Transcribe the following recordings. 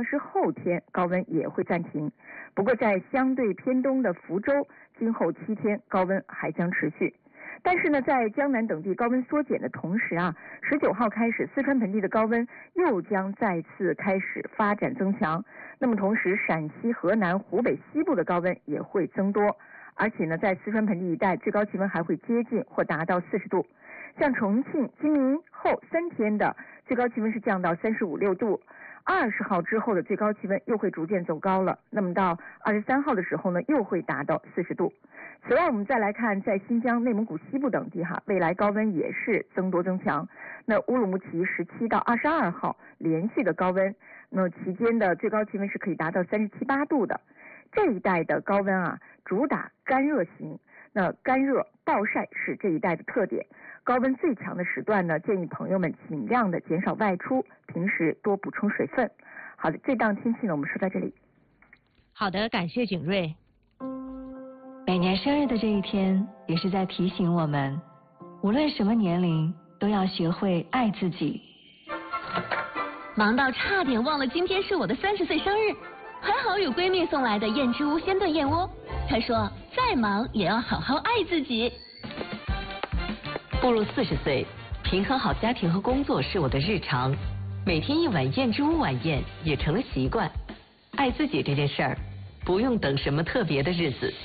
是后天高温也会暂停。不过在相对偏东的福州，今后7天高温还将持续。但是呢，在江南等地高温缩减的同时啊，19号开始，四川盆地的高温又将再次开始发展增强。那么同时，陕西、河南、湖北西部的高温也会增多，而且呢，在四川盆地一带，最高气温还会接近或达到40度。像重庆今明后3天的最高气温是降到35、6度。20号之后的最高气温又会逐渐走高了，那么到23号的时候呢，又会达到40度。此外，我们再来看在新疆、内蒙古西部等地未来高温也是增多增强。那乌鲁木齐17到22号连续的高温，那期间的最高气温是可以达到37、8度的。这一带的高温啊，主打干热型，那干热暴晒是这一带的特点。高温最强的时段呢，建议朋友们尽量的减少外出，平时多补充水分。好的，这档天气呢，我们说到这里。 好的，感谢景睿。 每年生日的这一天，也是在提醒我们，无论什么年龄，都要学会爱自己。 忙到差点忘了今天是我的30岁生日，还好有闺蜜送来的燕之屋鲜炖燕窝。她说，再忙也要好好爱自己。 步入40岁，平衡好家庭和工作是我的日常，每天一碗燕之屋晚宴也成了习惯。爱自己这件事儿，不用等什么特别的日子。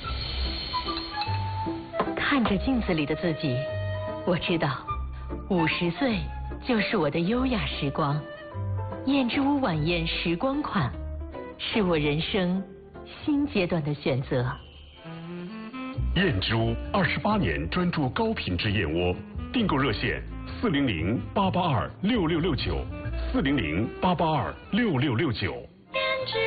看着镜子里的自己，我知道50岁就是我的优雅时光。燕之屋晚宴时光款，是我人生新阶段的选择。 燕之屋28年专注高品质燕窝，订购热线400-882-6669，400-882-6669。 燕之